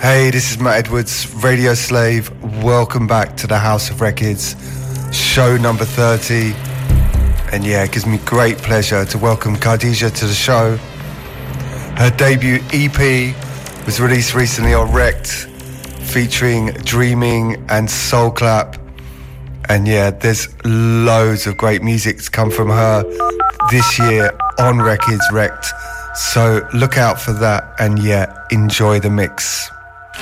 Hey, this is Matt Edwards, Radio Slave. Welcome back to the House of Records, show number 30. And yeah, it gives me great pleasure to welcome Khadija to the show. Her debut EP was released recently on Wrecked, featuring Dreaming and Soul Clap. And yeah, there's loads of great music to come from her this year on Records Wrecked. So look out for that and yeah, enjoy the mix.